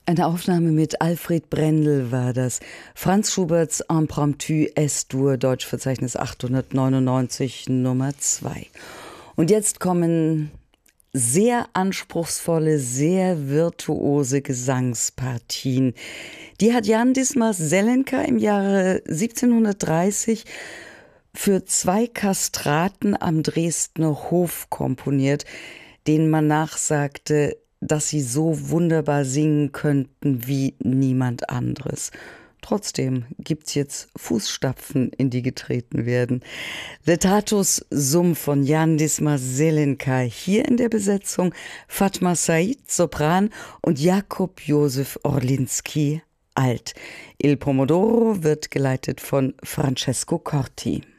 Eine Aufnahme mit Alfred Brendel war das. Franz Schuberts Impromptu S-Dur, Deutschverzeichnis 899, Nummer 2. Und jetzt kommen sehr anspruchsvolle, sehr virtuose Gesangspartien. Die hat Jan Dismas Zelenka im Jahre 1730 für 2 Kastraten am Dresdner Hof komponiert, denen man nachsagte, dass sie so wunderbar singen könnten wie niemand anderes. Trotzdem gibt's jetzt Fußstapfen, in die getreten werden. Letatus Sum von Jan Dismas Zelenka, hier in der Besetzung Fatma Said, Sopran, und Jakub Josef Orlinski, Alt. Il Pomodoro wird geleitet von Francesco Corti.